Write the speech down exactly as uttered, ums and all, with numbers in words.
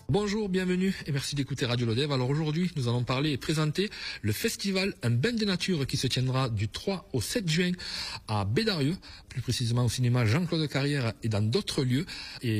Bonjour, bienvenue et merci d'écouter Radio Lodève. Alors aujourd'hui, nous allons parler et présenter le festival Un bain de nature qui se tiendra du trois au sept juin à Bédarieux, plus précisément au cinéma Jean-Claude Carrière et dans d'autres lieux. Et